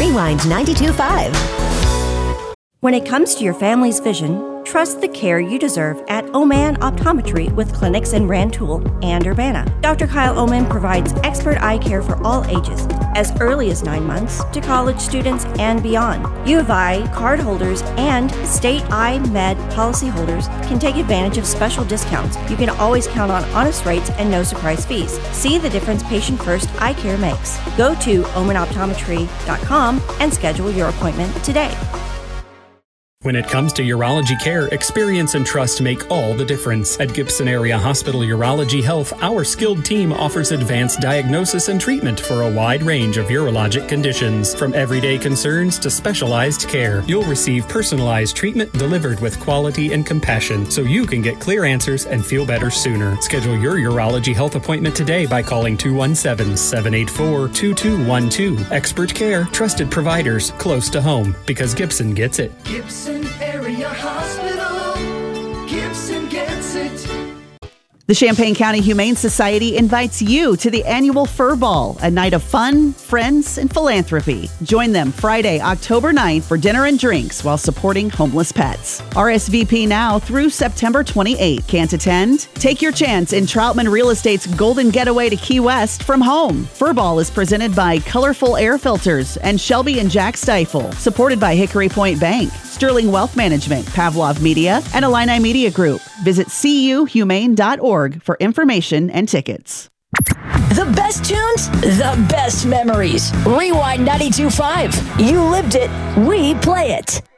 Rewind 92.5. When it comes to your family's vision, trust the care you deserve at Oman Optometry with clinics in Rantoul and Urbana. Dr. Kyle Oman provides expert eye care for all ages, as early as 9 months to college students and beyond. U of I card holders and state eye med policy holders can take advantage of special discounts. You can always count on honest rates and no surprise fees. See the difference patient-first eye care makes. Go to omanoptometry.com and schedule your appointment today. When it comes to urology care, experience and trust make all the difference. At Gibson Area Hospital Urology Health, our skilled team offers advanced diagnosis and treatment for a wide range of urologic conditions. From everyday concerns to specialized care, you'll receive personalized treatment delivered with quality and compassion so you can get clear answers and feel better sooner. Schedule your urology health appointment today by calling 217-784-2212. Expert care, trusted providers, close to home, because Gibson gets it. Gibson Area Hospital. Gibson gets it. The Champaign County Humane Society invites you to the annual Fur Ball, a night of fun, friends, and philanthropy. Join them Friday, October 9th for dinner and drinks while supporting homeless pets. RSVP now through September 28th. Can't attend? Take your chance in Troutman Real Estate's Golden Getaway to Key West from home. Fur Ball is presented by Colorful Air Filters and Shelby and Jack Stifle, supported by Hickory Point Bank, Sterling Wealth Management, Pavlov Media, and Illini Media Group. Visit cuhumane.org for information and tickets. The best tunes, the best memories. Rewind 92.5. You lived it, we play it.